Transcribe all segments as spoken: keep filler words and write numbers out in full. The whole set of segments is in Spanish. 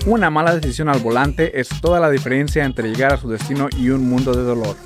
Una mala decisión al volante es toda la diferencia entre llegar a su destino y un mundo de dolor.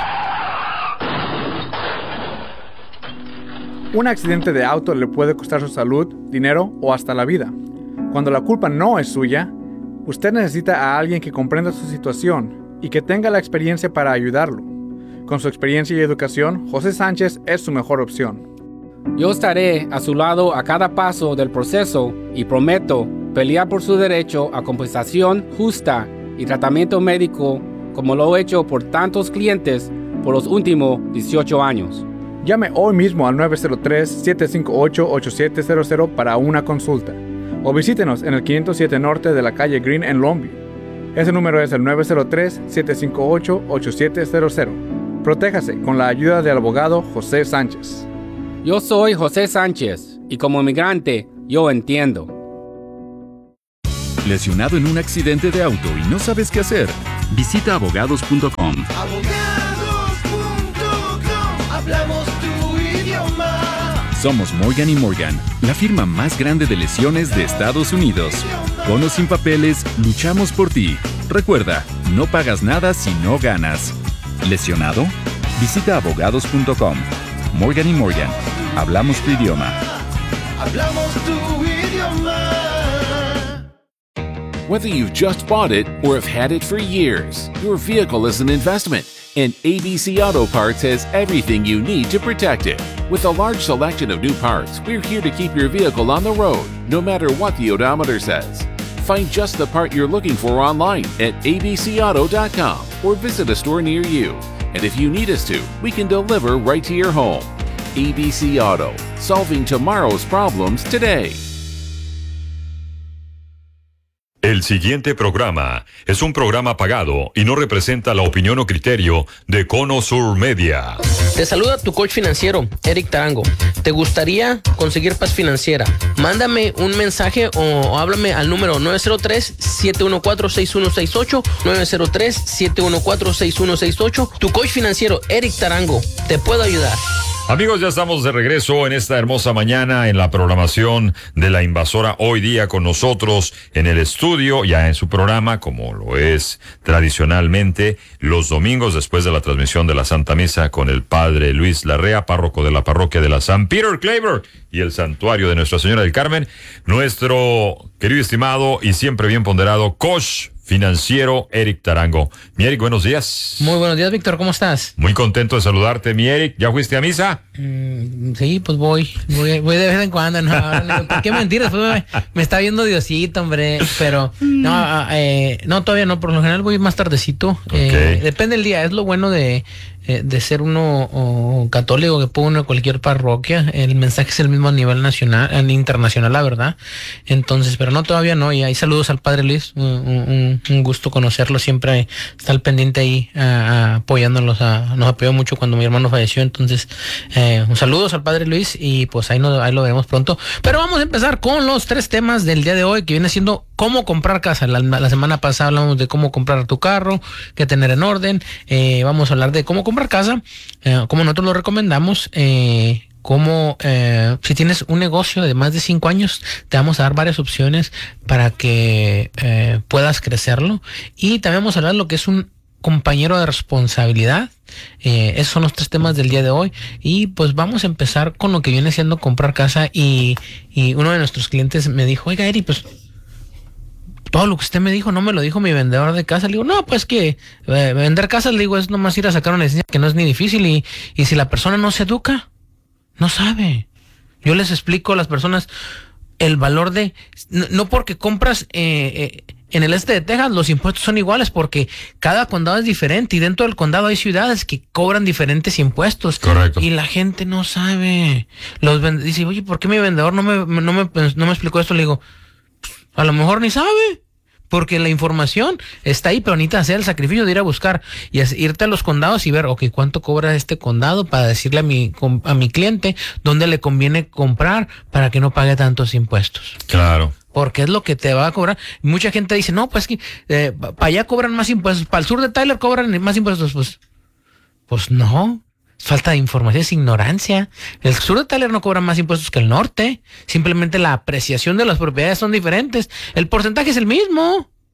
Un accidente de auto le puede costar su salud, dinero o hasta la vida. Cuando la culpa no es suya, usted necesita a alguien que comprenda su situación y que tenga la experiencia para ayudarlo. Con su experiencia y educación, José Sánchez es su mejor opción. Yo estaré a su lado a cada paso del proceso y prometo pelear por su derecho a compensación justa y tratamiento médico como lo he hecho por tantos clientes por los últimos dieciocho años. Llame hoy mismo al nueve cero tres, siete cinco ocho, ocho siete cero cero para una consulta o visítenos en el quinientos siete Norte de la calle Green en Longview. Ese número es el nueve cero tres, siete cinco ocho, ocho siete cero cero. Protéjase con la ayuda del abogado José Sánchez. Yo soy José Sánchez y como inmigrante yo entiendo. ¿Lesionado en un accidente de auto y no sabes qué hacer? Visita abogados punto com. abogados punto com. Hablamos tu idioma. Somos Morgan y Morgan, la firma más grande de lesiones de Estados Unidos. Con o sin papeles, luchamos por ti. Recuerda, no pagas nada si no ganas. ¿Lesionado? Visita abogados punto com. Morgan y Morgan, hablamos tu idioma. Hablamos tu idioma. Whether you've just bought it or have had it for years, your vehicle is an investment, and A B C Auto Parts has everything you need to protect it. With a large selection of new parts, we're here to keep your vehicle on the road, no matter what the odometer says. Find just the part you're looking for online at a b c auto dot com or visit a store near you. And if you need us to, we can deliver right to your home. A B C Auto, solving tomorrow's problems today. El siguiente programa es un programa pagado y no representa la opinión o criterio de Cono Sur Media. Te saluda tu coach financiero, Eric Tarango. ¿Te gustaría conseguir paz financiera? Mándame un mensaje o, o háblame al número nueve cero tres, siete uno cuatro, seis uno seis ocho, nueve cero tres, siete uno cuatro, seis uno seis ocho. Tu coach financiero, Eric Tarango. Te puedo ayudar. Amigos, ya estamos de regreso en esta hermosa mañana en la programación de La Invasora. Hoy día con nosotros en el estudio, ya en su programa, como lo es tradicionalmente, los domingos después de la transmisión de la Santa Misa con el Padre Luis Larrea, párroco de la parroquia de la San Peter Claver y el santuario de Nuestra Señora del Carmen, nuestro querido, estimado y siempre bien ponderado coach financiero Eric Tarango. Mi Eric, buenos días. Muy buenos días, Víctor, ¿cómo estás? Muy contento de saludarte, mi Eric. ¿Ya fuiste a misa? Mm, sí, pues voy, voy, voy de vez en cuando. No, no, ¿por qué mentir? Después me, me está viendo Diosito, hombre. Pero no, eh, no, todavía no. Por lo general voy más tardecito. Okay. Eh, depende del día. Es lo bueno de eh, de ser uno o, católico que puede uno de cualquier parroquia. El mensaje es el mismo a nivel nacional, a internacional, la verdad. Entonces, pero no, todavía no. Y hay saludos al Padre Luis. Un, un, un gusto conocerlo. Siempre está al pendiente ahí a, a, apoyándolos. A, nos apoyó mucho cuando mi hermano falleció. Entonces, eh, un saludos al Padre Luis y pues ahí, nos, ahí lo veremos pronto. Pero vamos a empezar con los tres temas del día de hoy, que viene siendo cómo comprar casa. La, la semana pasada hablamos de cómo comprar tu carro, qué tener en orden. Eh, vamos a hablar de cómo comprar casa, eh, como nosotros lo recomendamos. Eh, como eh, si tienes un negocio de más de cinco años, te vamos a dar varias opciones para que eh, puedas crecerlo. Y también vamos a hablar de lo que es un compañero de responsabilidad. Eh, esos son los tres temas del día de hoy. Y pues vamos a empezar con lo que viene siendo comprar casa. Y, y uno de nuestros clientes me dijo, oiga, Eri, pues todo lo que usted me dijo no me lo dijo mi vendedor de casa. Le digo, no, pues que eh, vender casas, le digo, es nomás ir a sacar una licencia, que no es ni difícil. Y, y si la persona no se educa, no sabe. Yo les explico a las personas el valor de... No, no porque compras eh, eh, en el este de Texas los impuestos son iguales, porque cada condado es diferente y dentro del condado hay ciudades que cobran diferentes impuestos. Correcto. Y la gente no sabe. Los vend- dice, oye, ¿por qué mi vendedor no me, no me, no me explicó esto? Le digo, a lo mejor ni sabe. Porque la información está ahí, pero necesitas hacer el sacrificio de ir a buscar y irte a los condados y ver, ok, cuánto cobra este condado para decirle a mi, a mi cliente dónde le conviene comprar para que no pague tantos impuestos. Claro. Porque es lo que te va a cobrar. Mucha gente dice, no, pues que eh, para allá cobran más impuestos, para el sur de Tyler cobran más impuestos. Pues, pues no. Falta de información, es ignorancia. El sur de Tyler no cobra más impuestos que el norte. Simplemente la apreciación de las propiedades son diferentes. El porcentaje es el mismo.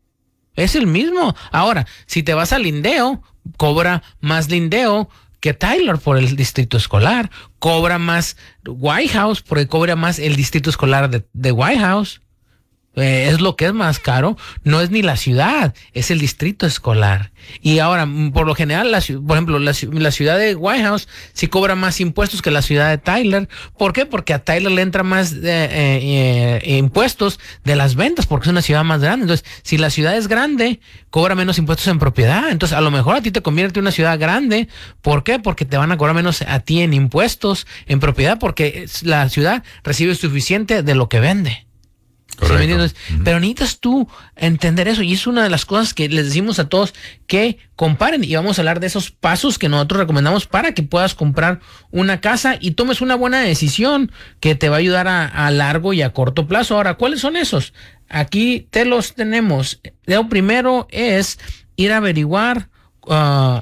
Es el mismo. Ahora, si te vas a Lindeo, cobra más Lindeo que Tyler por el distrito escolar. Cobra más White House porque cobra más el distrito escolar de, de White House. Eh, es lo que es más caro. No es ni la ciudad, es el distrito escolar. Y ahora, por lo general, la, por ejemplo, la, la ciudad de White House sí cobra más impuestos que la ciudad de Tyler. ¿Por qué? Porque a Tyler le entra más eh, eh, eh, impuestos de las ventas, porque es una ciudad más grande. Entonces, si la ciudad es grande, cobra menos impuestos en propiedad. Entonces, a lo mejor a ti te convierte en una ciudad grande. ¿Por qué? Porque te van a cobrar menos a ti en impuestos en propiedad, porque la ciudad recibe suficiente de lo que vende. Correcto. ¿Sí? Uh-huh. Pero necesitas tú entender eso, y es una de las cosas que les decimos a todos que comparen, y vamos a hablar de esos pasos que nosotros recomendamos para que puedas comprar una casa y tomes una buena decisión que te va a ayudar a, a largo y a corto plazo. Ahora, ¿cuáles son esos? Aquí te los tenemos. Lo primero es ir a averiguar uh,